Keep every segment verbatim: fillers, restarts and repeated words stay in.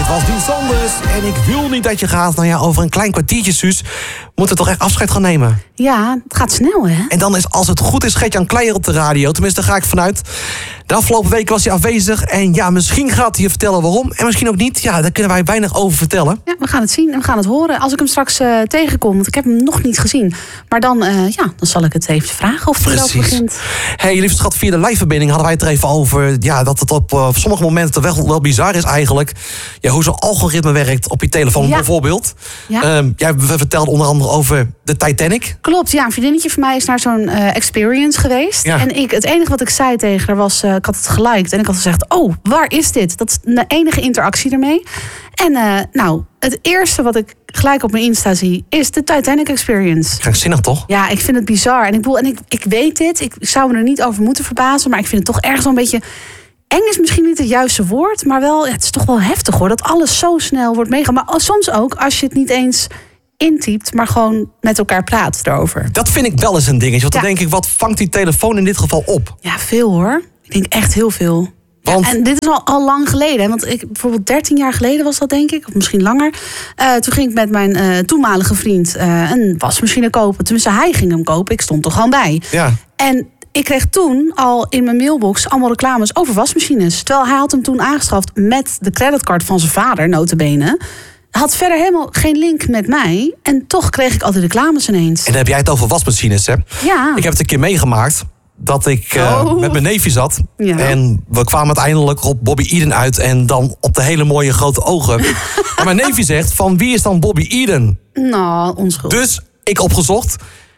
was Dien Sanders. En ik wil niet dat je gaat. Nou ja, over een klein kwartiertje, Suus, moeten we toch echt afscheid gaan nemen. Ja, het gaat snel, hè? En dan is, als het goed is, Gert-Jan Kleijer op de radio. Tenminste, daar ga ik vanuit. De afgelopen week was hij afwezig. En ja, misschien gaat hij je vertellen waarom. En misschien ook niet. Ja, daar kunnen wij weinig over vertellen. Ja, we gaan het zien en we gaan het horen. Als ik hem straks uh, tegenkom, want ik heb hem nog niet gezien. Maar dan, uh, ja, dan zal ik het even vragen of hij erover begint. Hey, lieve schat, via de liveverbinding hadden wij het er even over. Ja, dat het op uh, sommige momenten wel, wel bizar is eigenlijk. Ja, hoe zo'n algoritme werkt op je telefoon, ja. Bijvoorbeeld. Ja. Um, jij vertelde onder andere over de Titanic. Klopt, ja. Een vriendinnetje van mij is naar zo'n uh, experience geweest. Ja. En ik, het enige wat ik zei tegen haar was, uh, ik had het geliked. En ik had gezegd, oh, waar is dit? Dat is de enige interactie ermee. En uh, nou, het eerste wat ik gelijk op mijn Insta zie, is de Titanic Experience. Krankzinnig, toch? Ja, ik vind het bizar. En ik bedoel, en ik, ik weet dit, ik zou me er niet over moeten verbazen, maar ik vind het toch ergens wel een beetje... Eng is misschien niet het juiste woord, maar wel, ja, het is toch wel heftig hoor, dat alles zo snel wordt meegemaakt. Maar soms ook als je het niet eens intypt, maar gewoon met elkaar praat erover. Dat vind ik wel eens een dingetje. Want ja. Dan denk ik, wat vangt die telefoon in dit geval op? Ja, veel hoor. Ik denk echt heel veel. Want... Ja, en dit is al, al lang geleden. Hè? Want ik, bijvoorbeeld dertien jaar geleden was dat, denk ik. Of misschien langer. Uh, toen ging ik met mijn uh, toenmalige vriend uh, een wasmachine kopen. Tenminste, hij ging hem kopen. Ik stond er gewoon bij. Ja. En ik kreeg toen al in mijn mailbox allemaal reclames over wasmachines. Terwijl hij had hem toen aangeschaft met de creditcard van zijn vader, nota bene. Had verder helemaal geen link met mij. En toch kreeg ik al die reclames ineens. En dan heb jij het over wasmachines, hè? Ja. Ik heb het een keer meegemaakt dat ik uh, oh. met mijn neefje zat. Ja. En we kwamen uiteindelijk op Bobby Eden uit. En dan op de hele mooie grote ogen. En mijn neefje zegt, van wie is dan Bobby Eden? Nou, onschuld. Dus ik opgezocht.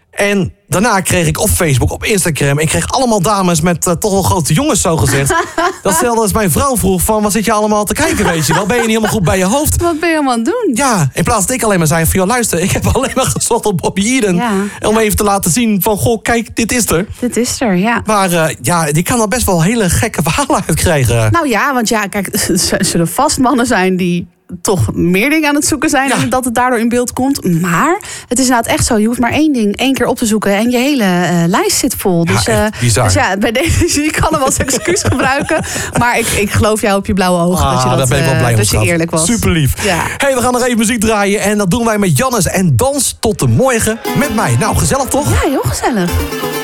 En daarna kreeg ik op Facebook, op Instagram... ik kreeg allemaal dames met uh, toch wel grote jongens, zo gezegd. Dat stelde als mijn vrouw vroeg van, wat zit je allemaal te kijken, weet je wel? Ben je niet helemaal goed bij je hoofd? Wat ben je allemaal aan het doen? Ja, in plaats dat ik alleen maar zei van, joh, luister... ik heb alleen maar gezocht op Bobby Eden. Ja, om ja. even te laten zien van, goh, kijk, dit is er. Dit is er, ja. Maar uh, ja, die kan er best wel hele gekke verhalen uit krijgen. Nou ja, want ja, kijk, er zullen vast mannen zijn die... toch meer dingen aan het zoeken zijn ja. en dat het daardoor in beeld komt. Maar het is inderdaad echt zo. Je hoeft maar één ding één keer op te zoeken en je hele uh, lijst zit vol. Dus, ja, echt bizar. Uh, dus ja, bij deze, ik kan hem als excuus gebruiken. Maar ik, ik geloof jou op je blauwe ogen. Ah, dat je, dat, daar ben ik wel blij uh, om, dat je eerlijk was. Super lief. Ja. Hey, we gaan nog even muziek draaien en dat doen wij met Jannes en Dans tot de morgen met mij. Nou, gezellig toch? Ja, heel gezellig.